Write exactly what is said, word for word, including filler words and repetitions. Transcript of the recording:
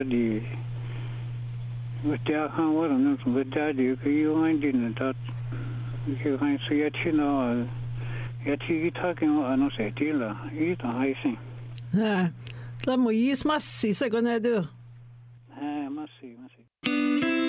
Die wat daar gaan worden, wat daar die kun je gewoon dat je gaan zo je chino je tigi talking ano se tila ita haisen ha la mo yis massi secondo ha massi massi